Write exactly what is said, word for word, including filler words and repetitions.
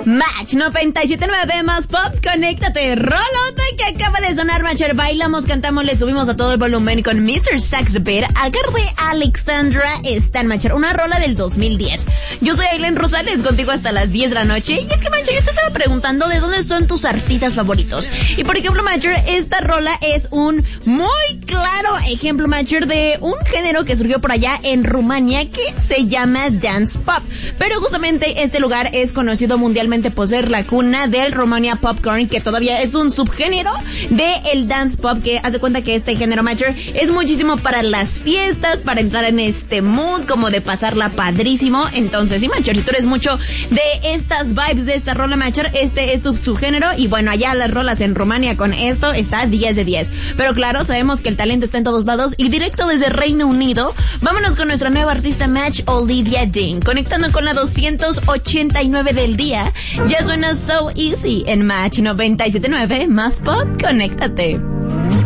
Match noventa y siete punto nueve más pop, conéctate, rolota que acaba de sonar, Matcher. Bailamos, cantamos, le subimos a todo el volumen con mister Sax Beat, a cargo de Alexandra Stan, Matcher, una rola del dos mil diez. Yo soy Aileen Rosales, contigo hasta las diez de la noche. Y es que, Matcher, yo te estaba preguntando de dónde son tus artistas favoritos. Y por ejemplo, Matcher, esta rola es un muy claro ejemplo, Matcher, de un género que surgió por allá en Rumania que se llama dance pop. Pero justamente este lugar es conocido mundialmente por ser la cuna del Romania Popcorn, que todavía es un subgénero de el dance pop, que hace cuenta que este género, Matcher, es muchísimo para las fiestas, para entrar en este mood, como de pasarla padrísimo. Entonces, sí, Matcher, si tú eres mucho de estas vibes de esta rola, Matcher, este es tu subgénero. Y bueno, allá las rolas en Rumania con esto está diez de diez. Pero claro, sabemos que el talento está en todos lados. Y directo desde Reino Unido, vámonos con nuestra nueva artista, Match, Olivia Dean, conectando con la doscientos ochenta y nueve del día. Ya suena So Easy en Match noventa y siete punto nueve más pop, conéctate.